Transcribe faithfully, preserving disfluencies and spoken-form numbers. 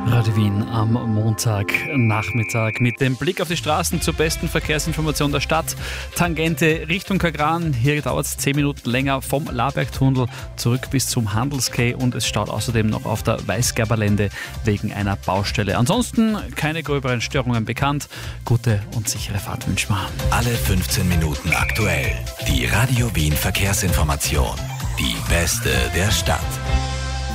Radio Wien am Montagnachmittag mit dem Blick auf die Straßen zur besten Verkehrsinformation der Stadt. Tangente Richtung Kagran. Hier dauert es zehn Minuten länger vom Labergtunnel zurück bis zum Handelskay und es staut außerdem noch auf der Weißgerberlände wegen einer Baustelle. Ansonsten keine gröberen Störungen bekannt. Gute und sichere Fahrt wünschen wir. Alle fünfzehn Minuten aktuell. Die Radio Wien Verkehrsinformation. Die beste der Stadt.